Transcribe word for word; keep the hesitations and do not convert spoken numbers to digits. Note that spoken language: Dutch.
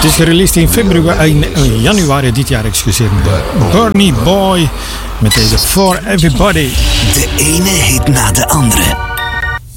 Het is gereleased in februari, in januari dit jaar, excuseer me. Bernie Boy met deze For Everybody. De ene hit na de andere.